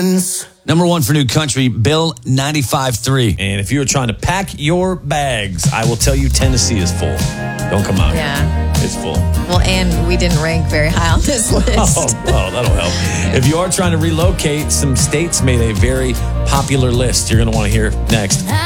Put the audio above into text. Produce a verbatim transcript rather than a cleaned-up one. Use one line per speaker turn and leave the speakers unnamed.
friends.
Number one for new country, Bill ninety-five three.
And if you were trying to pack your bags, I will tell you Tennessee is full. Don't come out
Yeah.
here. It's full.
Well, and we didn't rank very high on this list.
Oh, well, that'll help. If you are trying to relocate, some states made a very popular list. You're going to want to hear next.